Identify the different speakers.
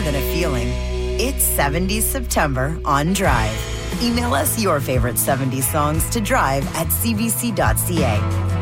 Speaker 1: than a feeling. It's 70s September on Drive. Email us your favorite 70s songs to drive@cbc.ca.